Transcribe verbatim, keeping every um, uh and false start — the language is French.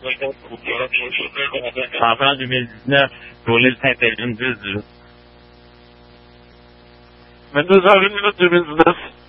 Printemps deux mille dix-neuf, pour l'île Sainte-Hélène, dix-huit. vingt-deux heures une minute deux mille dix-neuf.